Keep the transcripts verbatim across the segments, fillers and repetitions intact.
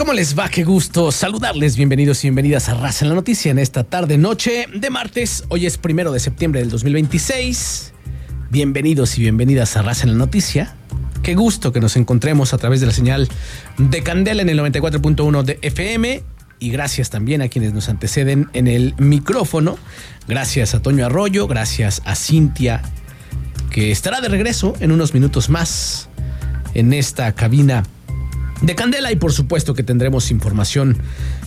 ¿Cómo les va? Qué gusto saludarles. Bienvenidos y bienvenidas a Raza en la Noticia en esta tarde noche de martes. Hoy es primero de septiembre del dos mil veintiséis. Bienvenidos y bienvenidas a Raza en la Noticia. Qué gusto que nos encontremos a través de la señal de Candela en el noventa y cuatro punto uno de F M. Y gracias también a quienes nos anteceden en el micrófono. Gracias a Toño Arroyo, gracias a Cintia, que estará de regreso en unos minutos más en esta cabina de Candela, y por supuesto que tendremos información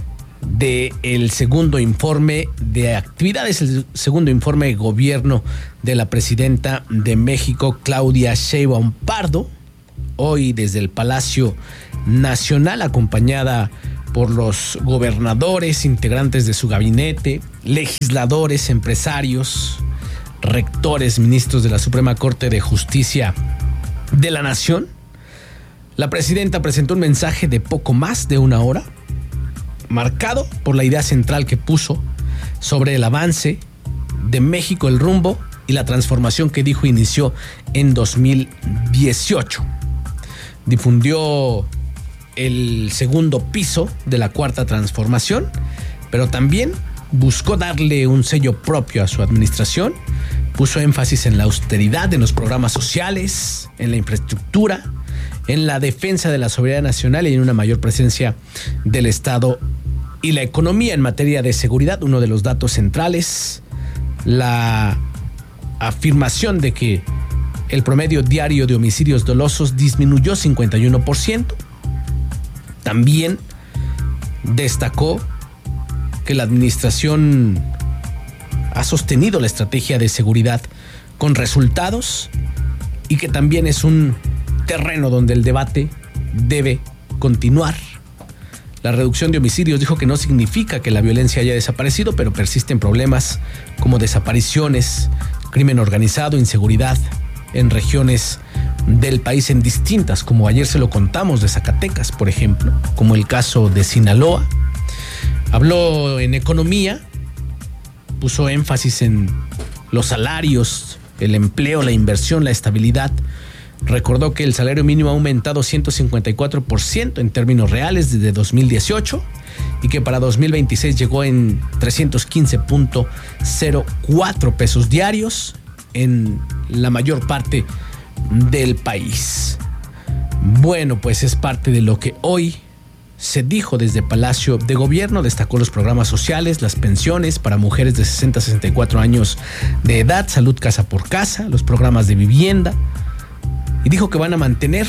del segundo informe de actividades, el segundo informe de gobierno de la presidenta de México, Claudia Sheinbaum Pardo, hoy desde el Palacio Nacional, acompañada por los gobernadores, integrantes de su gabinete, legisladores, empresarios, rectores, ministros de la Suprema Corte de Justicia de la Nación. La presidenta presentó un mensaje de poco más de una hora, marcado por la idea central que puso sobre el avance de México, el rumbo y la transformación que dijo inició en dos mil dieciocho. Difundió el segundo piso de la cuarta transformación, pero también buscó darle un sello propio a su administración. Puso énfasis en la austeridad, en los programas sociales, en la infraestructura, en la defensa de la soberanía nacional y en una mayor presencia del Estado y la economía. En materia de seguridad, uno de los datos centrales, la afirmación de que el promedio diario de homicidios dolosos disminuyó cincuenta y uno por ciento. También destacó que la administración ha sostenido la estrategia de seguridad con resultados y que también es un terreno donde el debate debe continuar. La reducción de homicidios dijo que no significa que la violencia haya desaparecido, pero persisten problemas como desapariciones, crimen organizado, inseguridad en regiones del país en distintas, como ayer se lo contamos, de Zacatecas, por ejemplo, como el caso de Sinaloa. Habló en economía, puso énfasis en los salarios, el empleo, la inversión, la estabilidad. Recordó que el salario mínimo ha aumentado ciento cincuenta y cuatro por ciento en términos reales desde dos mil dieciocho y que para dos mil veintiséis llegó en trescientos quince punto cero cuatro pesos diarios en la mayor parte del país. Bueno, pues es parte de lo que hoy se dijo desde Palacio de Gobierno. Destacó los programas sociales, las pensiones para mujeres de sesenta a sesenta y cuatro años de edad, salud casa por casa, los programas de vivienda. Y dijo que van a mantener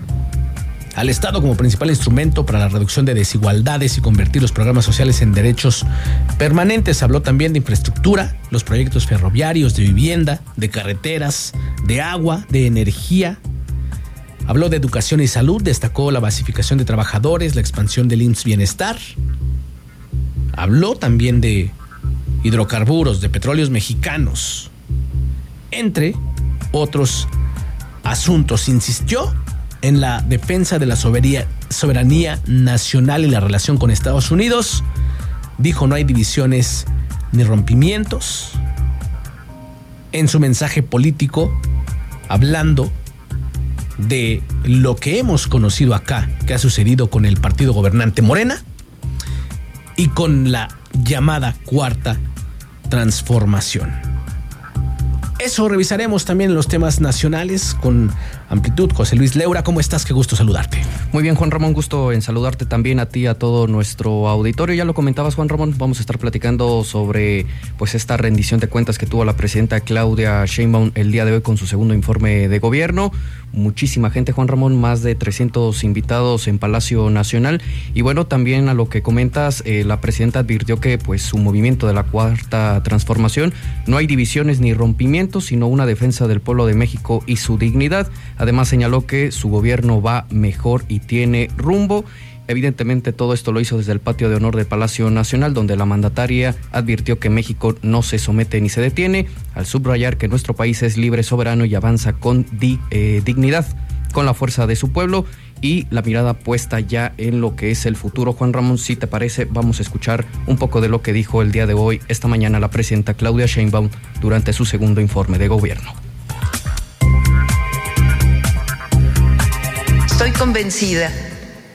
al Estado como principal instrumento para la reducción de desigualdades y convertir los programas sociales en derechos permanentes. Habló también de infraestructura, los proyectos ferroviarios, de vivienda, de carreteras, de agua, de energía. Habló de educación y salud, destacó la basificación de trabajadores, la expansión del I M S S Bienestar. Habló también de hidrocarburos, de petróleos mexicanos, entre otros asuntos. Insistió en la defensa de la soberanía, soberanía nacional y la relación con Estados Unidos. Dijo no hay divisiones ni rompimientos. En su mensaje político, hablando de lo que hemos conocido acá, que ha sucedido con el partido gobernante Morena y con la llamada cuarta transformación. Eso revisaremos también en los temas nacionales con amplitud. José Luis Leura, ¿cómo estás? Qué gusto saludarte. Muy bien, Juan Ramón, gusto en saludarte también a ti, a todo nuestro auditorio. Ya lo comentabas, Juan Ramón, vamos a estar platicando sobre pues esta rendición de cuentas que tuvo la presidenta Claudia Sheinbaum el día de hoy con su segundo informe de gobierno. Muchísima gente, Juan Ramón, más de trescientos invitados en Palacio Nacional. Y bueno, también a lo que comentas, eh, la presidenta advirtió que pues su movimiento de la cuarta transformación no hay divisiones ni rompimientos, sino una defensa del pueblo de México y su dignidad. Además señaló que su gobierno va mejor y tiene rumbo. Evidentemente todo esto lo hizo desde el patio de honor del Palacio Nacional, donde la mandataria advirtió que México no se somete ni se detiene, al subrayar que nuestro país es libre, soberano y avanza con di, eh, dignidad, con la fuerza de su pueblo y la mirada puesta ya en lo que es el futuro. Juan Ramón, si te parece, vamos a escuchar un poco de lo que dijo el día de hoy, esta mañana, la presidenta Claudia Sheinbaum durante su segundo informe de gobierno. Estoy convencida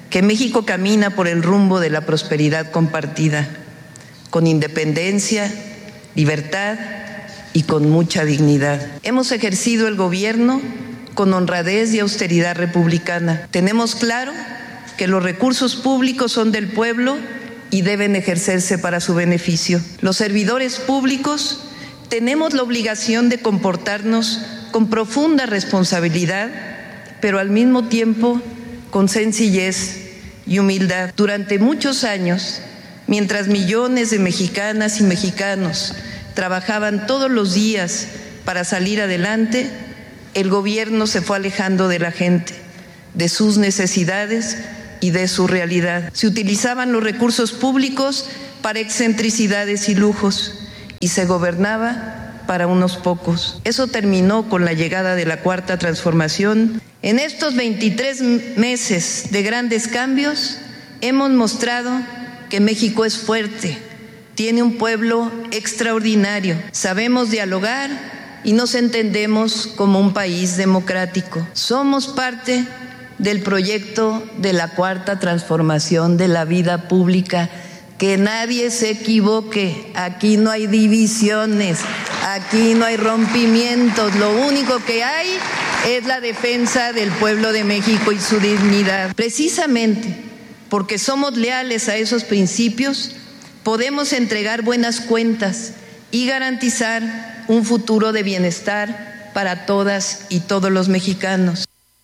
que México camina por el rumbo de la prosperidad compartida, con independencia, libertad y con mucha dignidad. Hemos ejercido el gobierno con honradez y austeridad republicana. Tenemos claro que los recursos públicos son del pueblo y deben ejercerse para su beneficio. Los servidores públicos tenemos la obligación de comportarnos con profunda responsabilidad, pero al mismo tiempo con sencillez y humildad. Durante muchos años, mientras millones de mexicanas y mexicanos trabajaban todos los días para salir adelante, el gobierno se fue alejando de la gente, de sus necesidades y de su realidad. Se utilizaban los recursos públicos para excentricidades y lujos y se gobernaba para unos pocos. Eso terminó con la llegada de la Cuarta Transformación. En estos veintitrés meses de grandes cambios hemos mostrado que México es fuerte, tiene un pueblo extraordinario, sabemos dialogar y nos entendemos como un país democrático. Somos parte del proyecto de la Cuarta Transformación de la vida pública. Que nadie se equivoque, aquí no hay divisiones, aquí no hay rompimientos, lo único que hay es la defensa del pueblo de México y su dignidad. Precisamente porque somos leales a esos principios, podemos entregar buenas cuentas y garantizar un futuro de bienestar para todas y todos los mexicanos.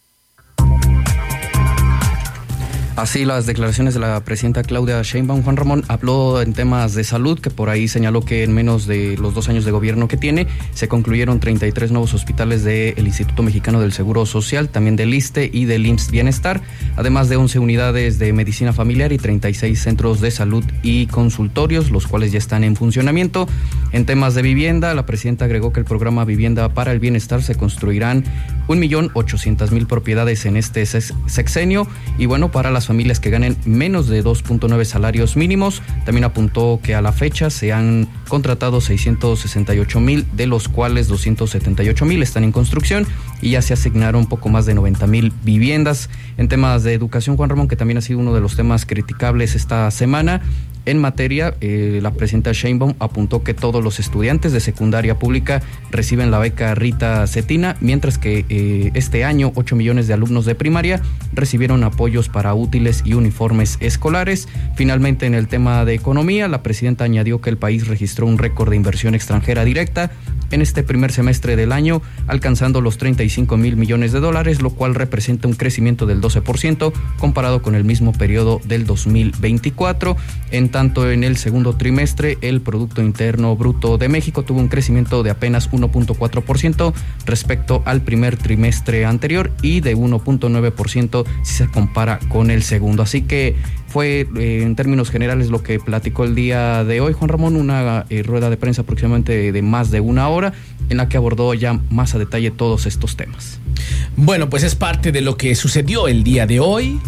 Así las declaraciones de la presidenta Claudia Sheinbaum. Juan Ramón habló en temas de salud, que por ahí señaló que en menos de los dos años de gobierno que tiene, se concluyeron treinta y tres nuevos hospitales del Instituto Mexicano del Seguro Social, también del ISSSTE y del I M S S Bienestar, además de once unidades de medicina familiar y treinta y seis centros de salud y consultorios, los cuales ya están en funcionamiento. En temas de vivienda, la presidenta agregó que el programa Vivienda para el Bienestar se construirán un millón ochocientas mil propiedades en este sexenio y bueno, para las familias que ganen menos de dos punto nueve salarios mínimos. También apuntó que a la fecha se han contratado seiscientos sesenta y ocho mil, de los cuales doscientos setenta y ocho mil están en construcción y ya se asignaron un poco más de noventa mil viviendas. En temas de educación, Juan Ramón, que también ha sido uno de los temas criticables esta semana, en materia, eh, la presidenta Sheinbaum apuntó que todos los estudiantes de secundaria pública reciben la beca Rita Cetina, mientras que eh, este año ocho millones de alumnos de primaria recibieron apoyos para útiles y uniformes escolares. Finalmente, en el tema de economía, la presidenta añadió que el país registró un récord de inversión extranjera directa en este primer semestre del año, alcanzando los treinta y cinco mil millones de dólares, lo cual representa un crecimiento del doce por ciento comparado con el mismo periodo del dos mil veinticuatro. En tanto, en el segundo trimestre, el Producto Interno Bruto de México tuvo un crecimiento de apenas uno punto cuatro por ciento respecto al primer trimestre anterior y de uno punto nueve por ciento si se compara con el segundo. Así que fue eh, en términos generales lo que platicó el día de hoy Juan Ramón, una eh, rueda de prensa aproximadamente de, de más de una hora en la que abordó ya más a detalle todos estos temas. Bueno, pues es parte de lo que sucedió el día de hoy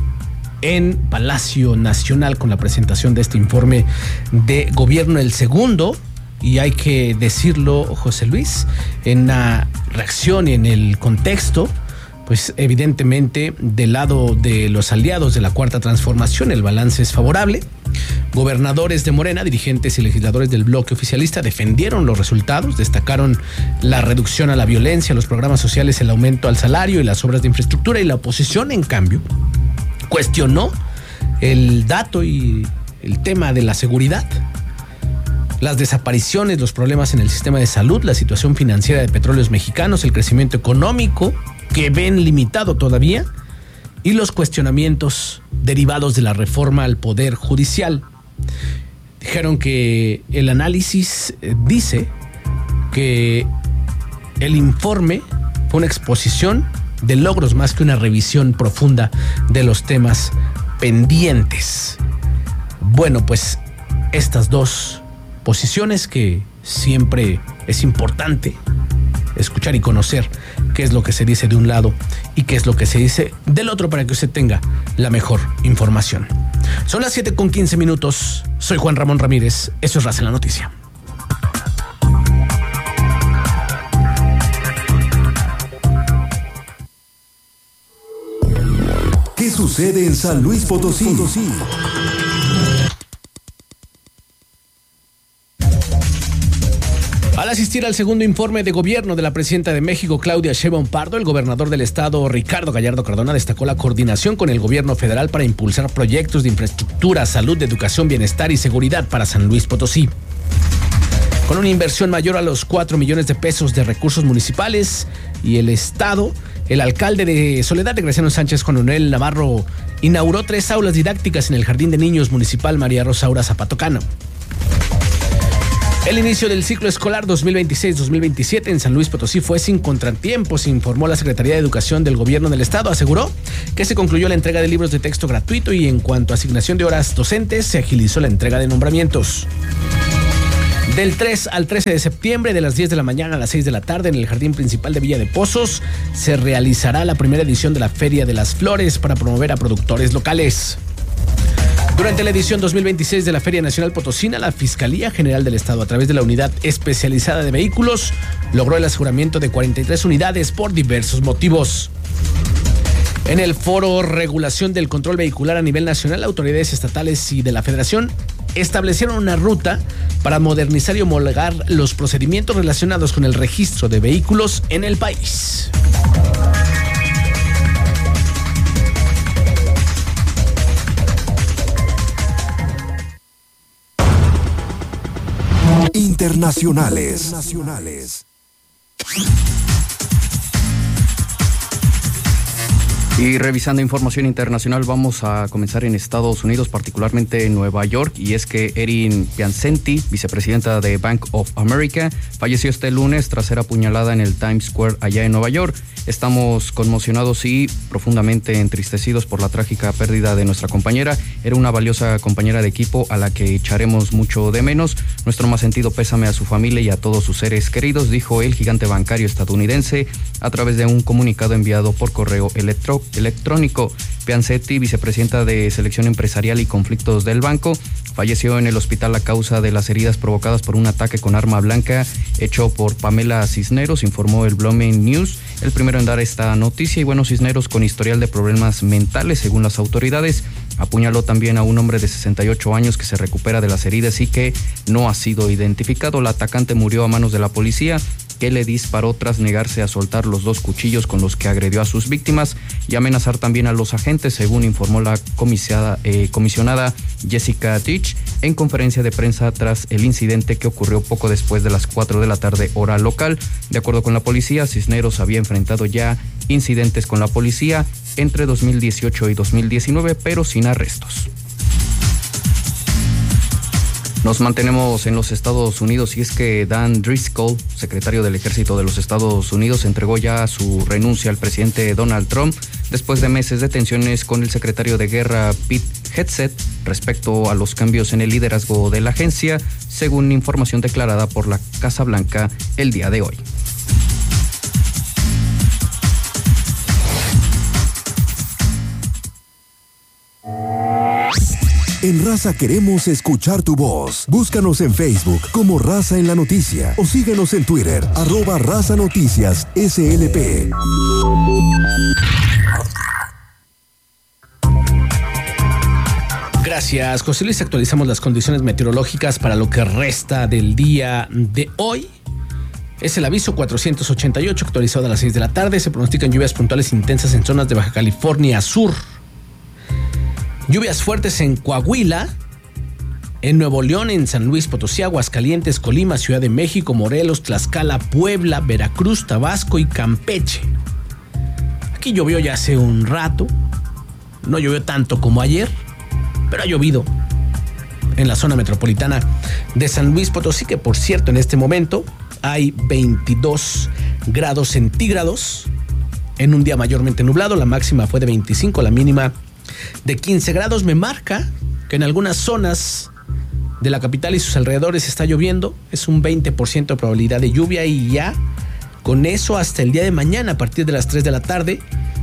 en Palacio Nacional con la presentación de este informe de gobierno, el segundo, y hay que decirlo, José Luis, en la reacción y en el contexto, pues evidentemente del lado de los aliados de la Cuarta Transformación el balance es favorable. Gobernadores de Morena, dirigentes y legisladores del bloque oficialista defendieron los resultados, destacaron la reducción a la violencia, los programas sociales, el aumento al salario y las obras de infraestructura, y la oposición, en cambio, cuestionó el dato y el tema de la seguridad, las desapariciones, los problemas en el sistema de salud, la situación financiera de Petróleos Mexicanos, el crecimiento económico que ven limitado todavía y los cuestionamientos derivados de la reforma al Poder Judicial. Dijeron que el análisis dice que el informe fue una exposición de logros más que una revisión profunda de los temas pendientes. Bueno, pues estas dos posiciones que siempre es importante escuchar y conocer qué es lo que se dice de un lado y qué es lo que se dice del otro para que usted tenga la mejor información. Son las siete con quince minutos. Soy Juan Ramón Ramírez. Eso es Raza en la Noticia. ¿Qué sucede en San Luis Potosí? Al asistir al segundo informe de gobierno de la presidenta de México, Claudia Sheinbaum Pardo, el gobernador del estado, Ricardo Gallardo Cardona, destacó la coordinación con el gobierno federal para impulsar proyectos de infraestructura, salud, educación, bienestar y seguridad para San Luis Potosí. Con una inversión mayor a los cuatro millones de pesos de recursos municipales y el estado, el alcalde de Soledad de Graciano Sánchez, Juan Manuel Navarro, inauguró tres aulas didácticas en el Jardín de Niños Municipal María Rosaura Zapatocano. El inicio del ciclo escolar dos mil veintiséis dos mil veintisiete en San Luis Potosí fue sin contratiempos, informó la Secretaría de Educación del Gobierno del Estado. Aseguró que se concluyó la entrega de libros de texto gratuito y en cuanto a asignación de horas docentes, se agilizó la entrega de nombramientos. Del tres al trece de septiembre, de las diez de la mañana a las seis de la tarde, en el Jardín Principal de Villa de Pozos, se realizará la primera edición de la Feria de las Flores para promover a productores locales. Durante la edición dos mil veintiséis de la Feria Nacional Potosina, la Fiscalía General del Estado, a través de la Unidad Especializada de Vehículos, logró el aseguramiento de cuarenta y tres unidades por diversos motivos. En el foro Regulación del Control Vehicular a nivel nacional, autoridades estatales y de la Federación establecieron una ruta para modernizar y homologar los procedimientos relacionados con el registro de vehículos en el país. Internacionales. Nacionales. Y revisando información internacional, vamos a comenzar en Estados Unidos, particularmente en Nueva York, y es que Erin Piacenti, vicepresidenta de Bank of America, falleció este lunes tras ser apuñalada en el Times Square allá en Nueva York. Estamos conmocionados y profundamente entristecidos por la trágica pérdida de nuestra compañera. Era una valiosa compañera de equipo a la que echaremos mucho de menos. Nuestro más sentido pésame a su familia y a todos sus seres queridos, dijo el gigante bancario estadounidense a través de un comunicado enviado por correo electro, electrónico. Piacenti, vicepresidenta de Selección Empresarial y Conflictos del banco, falleció en el hospital a causa de las heridas provocadas por un ataque con arma blanca hecho por Pamela Cisneros, informó el Blooming News, el primero en dar esta noticia. Y bueno, Cisneros, con historial de problemas mentales según las autoridades, apuñaló también a un hombre de sesenta y ocho años que se recupera de las heridas y que no ha sido identificado. La atacante murió a manos de la policía, que le disparó tras negarse a soltar los dos cuchillos con los que agredió a sus víctimas y amenazar también a los agentes, según informó la comisionada, eh, comisionada Jessica Teach en conferencia de prensa tras el incidente que ocurrió poco después de las cuatro de la tarde hora local. De acuerdo con la policía, Cisneros había enfrentado ya incidentes con la policía entre dos mil dieciocho y dos mil diecinueve, pero sin arrestos. Nos mantenemos en los Estados Unidos y es que Dan Driscoll, secretario del Ejército de los Estados Unidos, entregó ya su renuncia al presidente Donald Trump después de meses de tensiones con el secretario de Guerra Pete Hegseth respecto a los cambios en el liderazgo de la agencia, según información declarada por la Casa Blanca el día de hoy. En Raza queremos escuchar tu voz. Búscanos en Facebook como Raza en la Noticia o síguenos en Twitter, arroba Raza Noticias S L P. Gracias, José Luis. Actualizamos las condiciones meteorológicas para lo que resta del día de hoy. Es el aviso cuatrocientos ochenta y ocho, actualizado a las seis de la tarde. Se pronostican lluvias puntuales intensas en zonas de Baja California Sur. Lluvias fuertes en Coahuila, en Nuevo León, en San Luis Potosí, Aguascalientes, Colima, Ciudad de México, Morelos, Tlaxcala, Puebla, Veracruz, Tabasco y Campeche. Aquí llovió ya hace un rato. No llovió tanto como ayer, pero ha llovido en la zona metropolitana de San Luis Potosí, que por cierto en este momento hay veintidós grados centígrados en un día mayormente nublado. La máxima fue de veinticinco, la mínima de quince grados. Me marca que en algunas zonas de la capital y sus alrededores está lloviendo. Es un veinte por ciento de probabilidad de lluvia y ya con eso hasta el día de mañana a partir de las tres de la tarde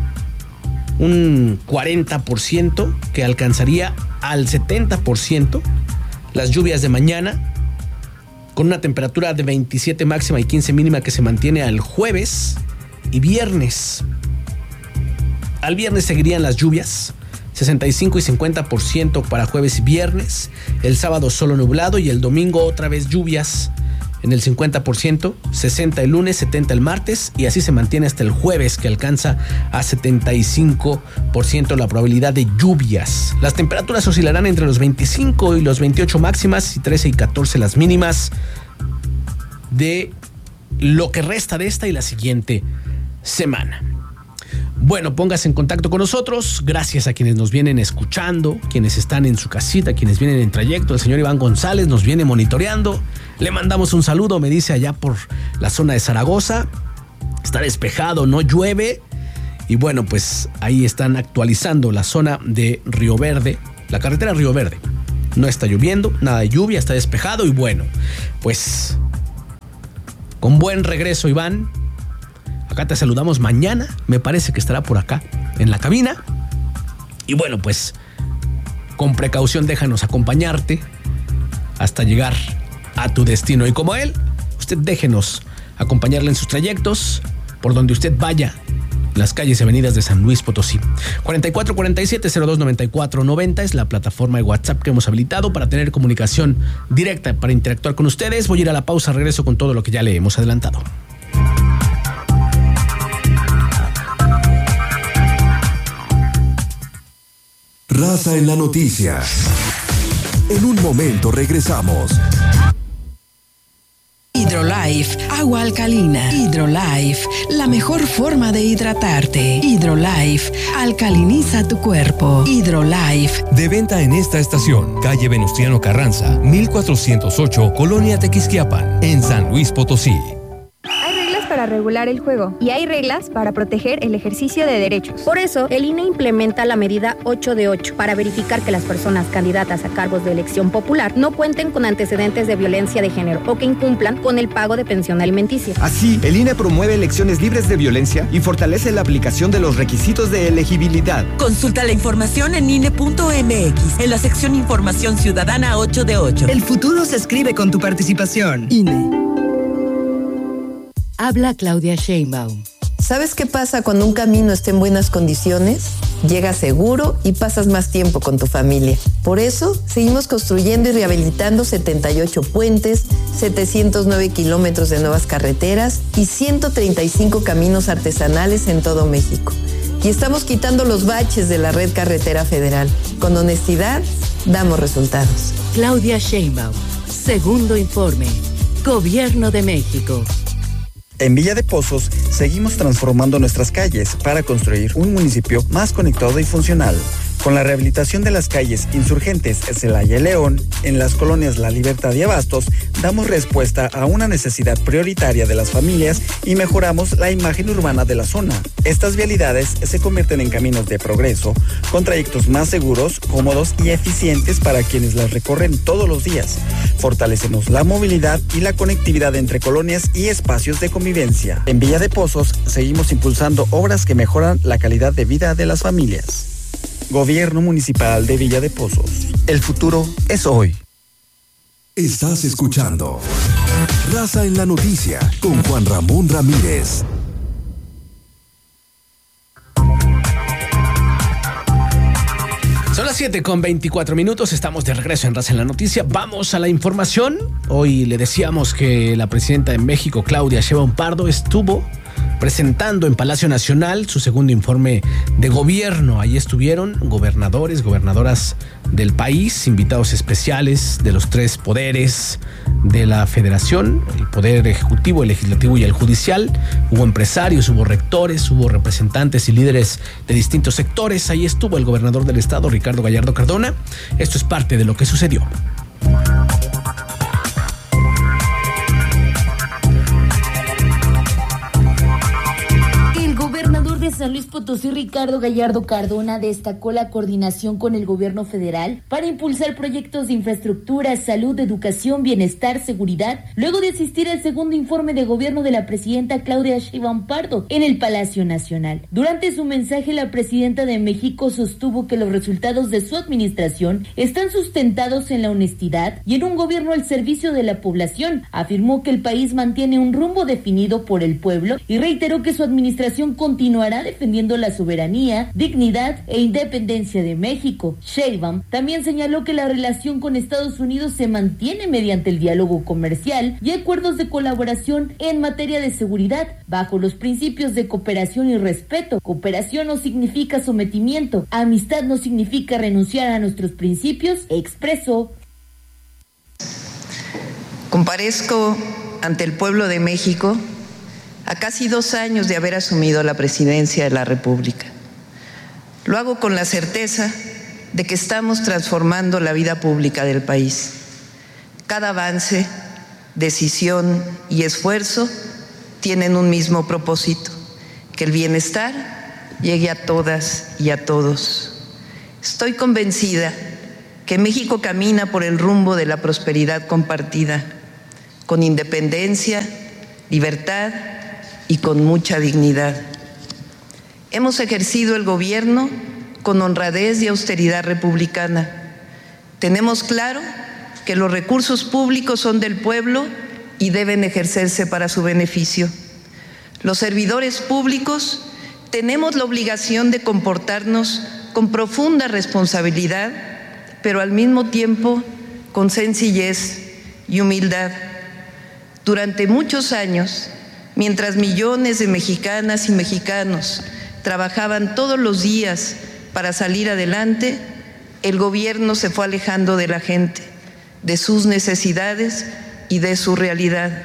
un cuarenta por ciento que alcanzaría al setenta por ciento las lluvias de mañana, con una temperatura de veintisiete máxima y quince mínima que se mantiene al jueves y viernes. Al viernes seguirían las lluvias sesenta y cinco y cincuenta por ciento para jueves y viernes. El sábado solo nublado y el domingo otra vez lluvias en el cincuenta por ciento, sesenta el lunes, setenta el martes y así se mantiene hasta el jueves, que alcanza a setenta y cinco por ciento la probabilidad de lluvias. Las temperaturas oscilarán entre los veinticinco y los veintiocho máximas y trece y catorce las mínimas de lo que resta de esta y la siguiente semana. Bueno, póngase en contacto con nosotros. Gracias a quienes nos vienen escuchando, quienes están en su casita, quienes vienen en trayecto. El señor Iván González nos viene monitoreando. Le mandamos un saludo, me dice, allá por la zona de Zaragoza. Está despejado, no llueve. Y bueno, pues ahí están actualizando la zona de Río Verde, la carretera Río Verde. No está lloviendo, nada de lluvia, está despejado y bueno, pues con buen regreso, Iván. Acá te saludamos mañana, me parece que estará por acá en la cabina. Y bueno, pues con precaución déjanos acompañarte hasta llegar a tu destino. Y como él, usted déjenos acompañarle en sus trayectos por donde usted vaya, las calles y avenidas de San Luis Potosí. cuarenta y cuatro cuarenta y siete cero dos noventa y cuatro noventa es la plataforma de WhatsApp que hemos habilitado para tener comunicación directa, para interactuar con ustedes. Voy a ir a la pausa, regreso con todo lo que ya le hemos adelantado. Raza en la noticia. En un momento regresamos. Hidrolife, agua alcalina. Hidrolife, la mejor forma de hidratarte. Hidrolife, alcaliniza tu cuerpo. Hidrolife. De venta en esta estación, calle Venustiano Carranza, mil cuatrocientos ocho, Colonia Tequisquiapan, en San Luis Potosí. Para regular el juego y hay reglas para proteger el ejercicio de derechos. Por eso, el I N E implementa la medida ocho de ocho para verificar que las personas candidatas a cargos de elección popular no cuenten con antecedentes de violencia de género o que incumplan con el pago de pensión alimenticia. Así, el I N E promueve elecciones libres de violencia y fortalece la aplicación de los requisitos de elegibilidad. Consulta la información en I N E punto M X, en la sección Información Ciudadana ocho de ocho. El futuro se escribe con tu participación. I N E. Habla Claudia Sheinbaum. ¿Sabes qué pasa cuando un camino está en buenas condiciones? Llegas seguro y pasas más tiempo con tu familia. Por eso, seguimos construyendo y rehabilitando setenta y ocho puentes, setecientos nueve kilómetros de nuevas carreteras y ciento treinta y cinco caminos artesanales en todo México. Y estamos quitando los baches de la red carretera federal. Con honestidad, damos resultados. Claudia Sheinbaum. Segundo informe. Gobierno de México. En Villa de Pozos, seguimos transformando nuestras calles para construir un municipio más conectado y funcional. Con la rehabilitación de las calles Insurgentes, Celaya y León, en las colonias La Libertad y Abastos, damos respuesta a una necesidad prioritaria de las familias y mejoramos la imagen urbana de la zona. Estas vialidades se convierten en caminos de progreso, con trayectos más seguros, cómodos y eficientes para quienes las recorren todos los días. Fortalecemos la movilidad y la conectividad entre colonias y espacios de convivencia. En Villa de Pozos, seguimos impulsando obras que mejoran la calidad de vida de las familias. Gobierno Municipal de Villa de Pozos. El futuro es hoy. Estás escuchando Raza en la Noticia con Juan Ramón Ramírez. Son las siete con veinticuatro minutos, estamos de regreso en Raza en la Noticia. Vamos a la información. Hoy le decíamos que la presidenta de México, Claudia Sheinbaum Pardo, estuvo presentando en Palacio Nacional su segundo informe de gobierno. Ahí estuvieron gobernadores, gobernadoras del país, invitados especiales de los tres poderes de la federación, el poder ejecutivo, el legislativo y el judicial. Hubo empresarios, hubo rectores, hubo representantes y líderes de distintos sectores. Ahí estuvo el gobernador del estado, Ricardo Gallardo Cardona. Esto es parte de lo que sucedió. San Luis Potosí, Ricardo Gallardo Cardona, destacó la coordinación con el gobierno federal para impulsar proyectos de infraestructura, salud, educación, bienestar, seguridad, luego de asistir al segundo informe de gobierno de la presidenta Claudia Sheinbaum Pardo en el Palacio Nacional. Durante su mensaje, la presidenta de México sostuvo que los resultados de su administración están sustentados en la honestidad y en un gobierno al servicio de la población. Afirmó que el país mantiene un rumbo definido por el pueblo y reiteró que su administración continuará defendiendo la soberanía, dignidad e independencia de México. Sheinbaum también señaló que la relación con Estados Unidos se mantiene mediante el diálogo comercial y acuerdos de colaboración en materia de seguridad, bajo los principios de cooperación y respeto. Cooperación no significa sometimiento, amistad no significa renunciar a nuestros principios, expresó. Comparezco ante el pueblo de México a casi dos años de haber asumido la presidencia de la República. Lo hago con la certeza de que estamos transformando la vida pública del país. Cada avance, decisión y esfuerzo tienen un mismo propósito: que el bienestar llegue a todas y a todos. Estoy convencida que México camina por el rumbo de la prosperidad compartida, con independencia, libertad y con mucha dignidad. Hemos ejercido el gobierno con honradez y austeridad republicana. Tenemos claro que los recursos públicos son del pueblo y deben ejercerse para su beneficio. Los servidores públicos tenemos la obligación de comportarnos con profunda responsabilidad, pero al mismo tiempo con sencillez y humildad. Durante muchos años, mientras millones de mexicanas y mexicanos trabajaban todos los días para salir adelante, el gobierno se fue alejando de la gente, de sus necesidades y de su realidad.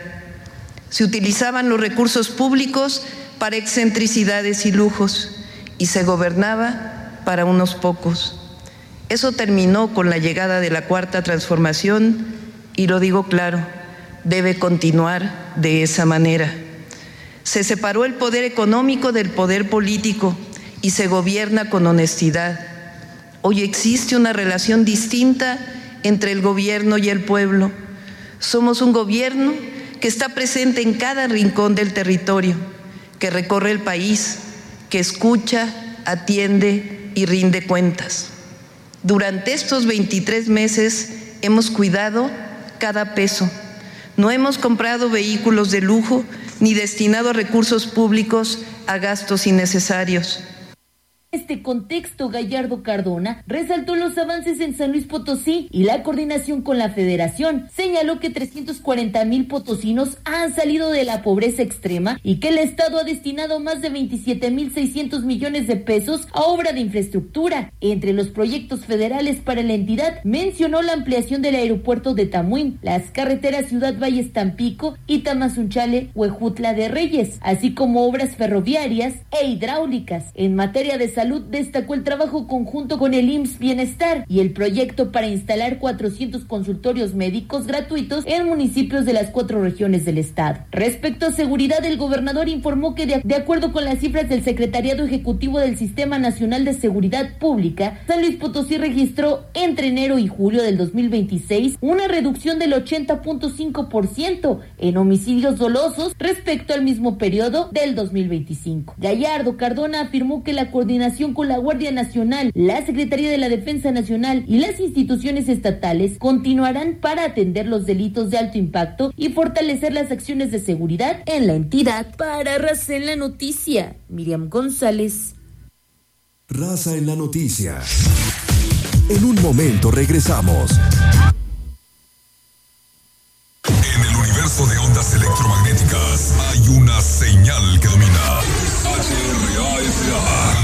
Se utilizaban los recursos públicos para excentricidades y lujos y se gobernaba para unos pocos. Eso terminó con la llegada de la Cuarta Transformación y lo digo claro, debe continuar de esa manera. Se separó el poder económico del poder político y se gobierna con honestidad. Hoy existe una relación distinta entre el gobierno y el pueblo. Somos un gobierno que está presente en cada rincón del territorio, que recorre el país, que escucha, atiende y rinde cuentas. Durante estos veintitrés meses hemos cuidado cada peso. No hemos comprado vehículos de lujo ni destinado recursos públicos a gastos innecesarios. En este contexto, Gallardo Cardona resaltó los avances en San Luis Potosí y la coordinación con la Federación. Señaló que trescientos cuarenta mil potosinos han salido de la pobreza extrema y que el Estado ha destinado más de veintisiete mil seiscientos millones de pesos a obra de infraestructura. Entre los proyectos federales para la entidad, mencionó la ampliación del aeropuerto de Tamuín, las carreteras Ciudad Valles-Tampico y Tamazunchale-Huejutla de Reyes, así como obras ferroviarias e hidráulicas. En materia de salud, Salud destacó el trabajo conjunto con el I M S S Bienestar y el proyecto para instalar cuatrocientos consultorios médicos gratuitos en municipios de las cuatro regiones del estado. Respecto a seguridad, el gobernador informó que de, de acuerdo con las cifras del Secretariado Ejecutivo del Sistema Nacional de Seguridad Pública, San Luis Potosí registró entre enero y julio del dos mil veintiséis una reducción del ochenta punto cinco por ciento en homicidios dolosos respecto al mismo periodo del dos mil veinticinco. Gallardo Cardona afirmó que la coordinación con la Guardia Nacional, la Secretaría de la Defensa Nacional y las instituciones estatales continuarán para atender los delitos de alto impacto y fortalecer las acciones de seguridad en la entidad. Para Raza en la Noticia, Miriam González. Raza en la Noticia. En un momento regresamos.